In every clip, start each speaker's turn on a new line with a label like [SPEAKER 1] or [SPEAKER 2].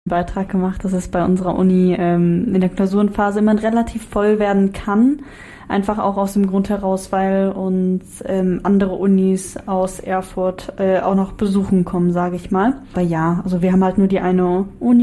[SPEAKER 1] Beitrag gemacht, dass es bei unserer Uni in der Klausurenphase immer relativ voll werden kann. Einfach auch aus dem Grund heraus, weil uns andere Unis aus Erfurt auch noch besuchen kommen, sage ich mal. Aber ja, also wir haben halt nur die eine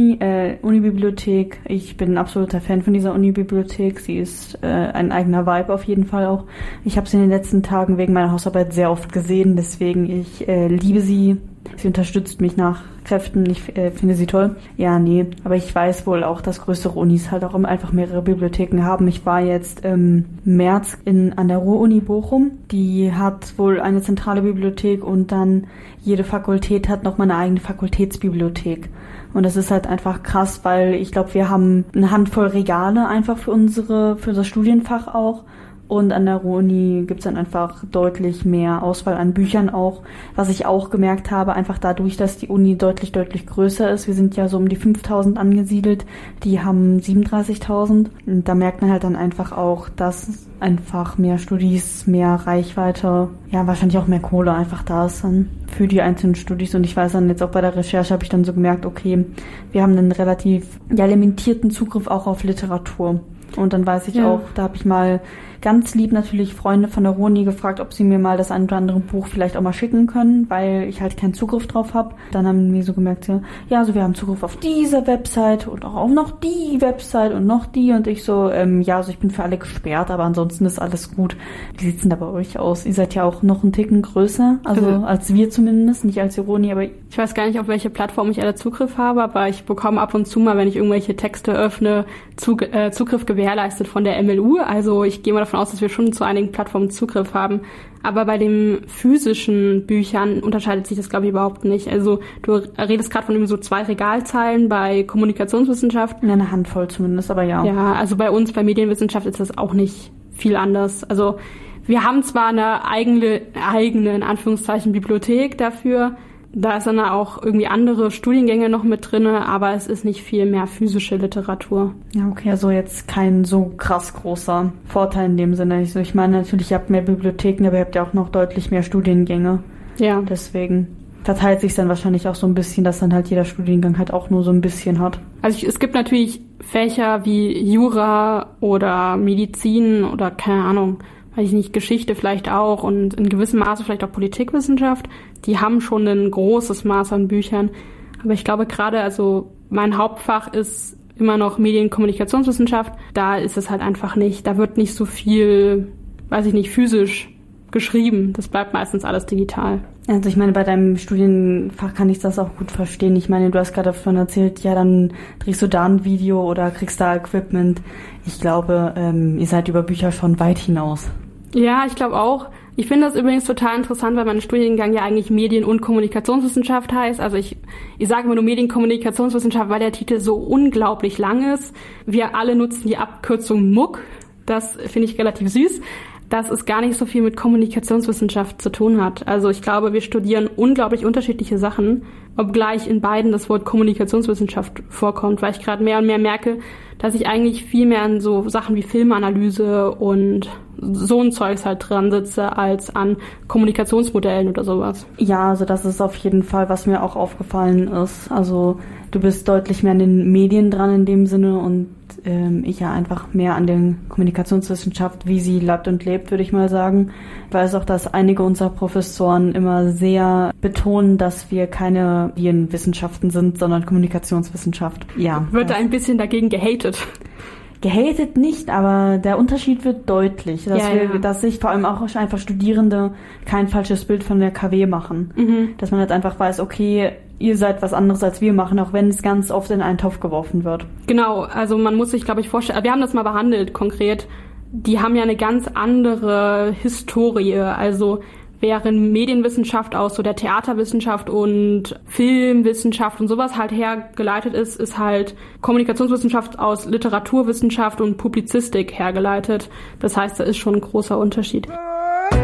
[SPEAKER 1] Unibibliothek. Ich bin ein absoluter Fan von dieser Unibibliothek. Sie ist ein eigener Vibe auf jeden Fall auch. Ich habe sie in den letzten Tagen wegen meiner Hausarbeit sehr oft gesehen, deswegen ich liebe sie. Sie unterstützt mich nach Kräften. Ich finde sie toll. Ja, nee. Aber ich weiß wohl auch, dass größere Unis halt auch einfach mehrere Bibliotheken haben. Ich war jetzt im März an der Ruhr-Uni Bochum. Die hat wohl eine zentrale Bibliothek und dann jede Fakultät hat nochmal eine eigene Fakultätsbibliothek. Und das ist halt einfach krass, weil ich glaube, wir haben eine Handvoll Regale einfach für unser Studienfach auch. Und an der Ruhr-Uni gibt's dann einfach deutlich mehr Auswahl an Büchern auch. Was ich auch gemerkt habe, einfach dadurch, dass die Uni deutlich größer ist. Wir sind ja so um die 5.000 angesiedelt. Die haben 37.000. Und da merkt man halt dann einfach auch, dass einfach mehr Studis, mehr Reichweite, ja, wahrscheinlich auch mehr Kohle einfach da ist dann für die einzelnen Studis. Und ich weiß dann jetzt auch bei der Recherche habe ich dann so gemerkt, okay, wir haben einen relativ limitierten Zugriff auch auf Literatur. Und dann weiß ich auch, da habe ich mal ganz lieb natürlich Freunde von der Ruhr-Uni gefragt, ob sie mir mal das ein oder andere Buch vielleicht auch mal schicken können, weil ich halt keinen Zugriff drauf habe. Dann haben wir so gemerkt, ja, also wir haben Zugriff auf diese Website und auch auf noch die Website und noch die. Und ich so, ja, also ich bin für alle gesperrt, aber ansonsten ist alles gut. Wie sieht's denn da bei euch aus? Ihr seid ja auch noch einen Ticken größer, also als wir zumindest, nicht als die Ruhr-Uni, aber...
[SPEAKER 2] Ich weiß gar nicht, auf welche Plattform ich alle Zugriff habe, aber ich bekomme ab und zu mal, wenn ich irgendwelche Texte öffne, Zugriff gewährleistet von der MLU. Also ich gehe mal davon aus, dass wir schon zu einigen Plattformen Zugriff haben. Aber bei den physischen Büchern unterscheidet sich das, glaube ich, überhaupt nicht. Also du redest gerade von so 2 Regalzeilen bei Kommunikationswissenschaft.
[SPEAKER 1] Ja, eine Handvoll zumindest, aber ja.
[SPEAKER 2] Ja, also bei uns, bei Medienwissenschaft ist das auch nicht viel anders. Also wir haben zwar eine eigene, in Anführungszeichen, Bibliothek dafür. Da ist dann auch irgendwie andere Studiengänge noch mit drinne, aber es ist nicht viel mehr physische Literatur.
[SPEAKER 1] Ja, okay, also jetzt kein so krass großer Vorteil in dem Sinne. Ich meine, natürlich, ihr habt mehr Bibliotheken, aber ihr habt ja auch noch deutlich mehr Studiengänge. Ja. Deswegen verteilt sich dann wahrscheinlich auch so ein bisschen, dass dann halt jeder Studiengang halt auch nur so ein bisschen hat.
[SPEAKER 2] Also es gibt natürlich Fächer wie Jura oder Medizin oder keine Ahnung, weiß ich nicht, Geschichte vielleicht auch und in gewissem Maße vielleicht auch Politikwissenschaft. Die haben schon ein großes Maß an Büchern. Aber ich glaube gerade, also mein Hauptfach ist immer noch Medienkommunikationswissenschaft. Da ist es halt einfach nicht, da wird nicht so viel, weiß ich nicht, physisch geschrieben. Das bleibt meistens alles digital.
[SPEAKER 1] Also ich meine, bei deinem Studienfach kann ich das auch gut verstehen. Ich meine, du hast gerade davon erzählt, ja, dann drehst du da ein Video oder kriegst da Equipment. Ich glaube, ihr seid über Bücher schon weit hinaus.
[SPEAKER 2] Ja, ich glaube auch. Ich finde das übrigens total interessant, weil mein Studiengang ja eigentlich Medien- und Kommunikationswissenschaft heißt. Also ich sage immer nur Medienkommunikationswissenschaft, weil der Titel so unglaublich lang ist. Wir alle nutzen die Abkürzung MUK. Das finde ich relativ süß, dass es gar nicht so viel mit Kommunikationswissenschaft zu tun hat. Also ich glaube, wir studieren unglaublich unterschiedliche Sachen, obgleich in beiden das Wort Kommunikationswissenschaft vorkommt, weil ich gerade mehr und mehr merke, dass ich eigentlich viel mehr an so Sachen wie Filmanalyse und so ein Zeugs halt dran sitze, als an Kommunikationsmodellen oder sowas.
[SPEAKER 1] Ja, also das ist auf jeden Fall, was mir auch aufgefallen ist. Also du bist deutlich mehr an den Medien dran in dem Sinne und ich ja einfach mehr an der Kommunikationswissenschaft, wie sie lebt und lebt, würde ich mal sagen. Ich weiß auch, dass einige unserer Professoren immer sehr betonen, dass wir keine Medienwissenschaften sind, sondern Kommunikationswissenschaft. Ja.
[SPEAKER 2] Wird da ein bisschen dagegen gehatet?
[SPEAKER 1] Gehatet nicht, aber der Unterschied wird deutlich, dass sich vor allem auch einfach Studierende kein falsches Bild von der KW machen. Mhm. Dass man halt einfach weiß, okay, ihr seid was anderes als wir machen, auch wenn es ganz oft in einen Topf geworfen wird.
[SPEAKER 2] Genau, also man muss sich, glaube ich, vorstellen, wir haben das mal behandelt konkret, die haben ja eine ganz andere Historie, also während Medienwissenschaft aus so der Theaterwissenschaft und Filmwissenschaft und sowas halt hergeleitet ist halt Kommunikationswissenschaft aus Literaturwissenschaft und Publizistik hergeleitet. Das heißt, da ist schon ein großer Unterschied.